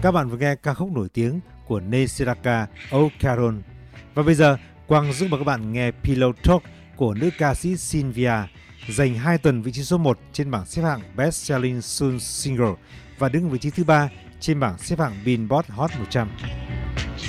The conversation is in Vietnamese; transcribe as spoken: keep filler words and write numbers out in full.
Các bạn vừa nghe ca khúc nổi tiếng của Ney Sedaka, Oh Carol. Và bây giờ, Quang Dũng mời các bạn nghe Pillow Talk của nữ ca sĩ Sylvia, giành hai tuần vị trí số một trên bảng xếp hạng Best Selling Soul Single và đứng vị trí thứ ba trên bảng xếp hạng Billboard Hot một trăm.